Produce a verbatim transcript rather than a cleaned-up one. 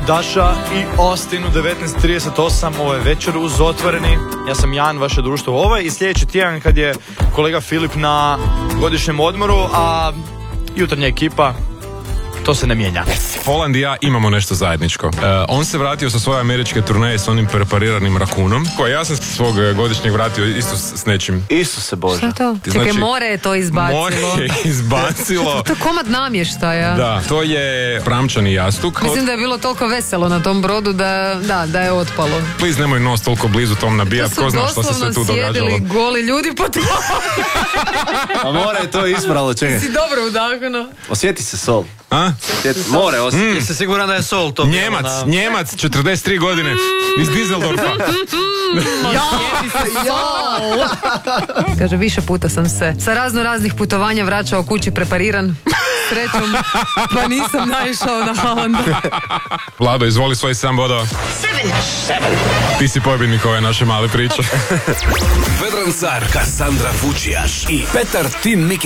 Daša i Austin u devetnaest trideset osam, ovo je Večer uz otvoreni. Ja sam Jan, vaše društvo ovo i sljedeći tjedan kad je kolega Filip na godišnjem odmoru, a jutarnja ekipa, to se ne mijenja. Holland i ja imamo nešto zajedničko. Uh, on se vratio sa svoje američke turneje s onim prepariranim rakunom, koja ja sam svog godišnjeg vratio isto s, s nečim. Isuse Bože. Šta to? Znači, Čekaj, more je to izbacilo. More je izbacilo. To je komad namještaja. Da, to je pramčani jastuk. Mislim da je bilo toliko veselo na tom brodu da, da, da je otpalo. Please, nemoj nos toliko blizu tom nabijat, ko zna što se sve tu događalo. To su doslovno sjedili goli ljudi po tome. A more je to ispralo, čekaj. Si dobro udahnuo. Osjeti se sol. A? Osjeti, more osjeti. Mm. Jeste siguran da je sol to? Njemac, na... Njemac, četrdeset tri godine, iz Düsseldorfa. Kaže, više puta sam se sa razno raznih putovanja vraćao kući prepariran srećom, pa nisam naišao na Holanda. Vlado, izvoli svoj sam bodova. Ti si pobjednik ove naše male priče. Vedran Car, Kassandra Vučijaš i Petar Tin Mike.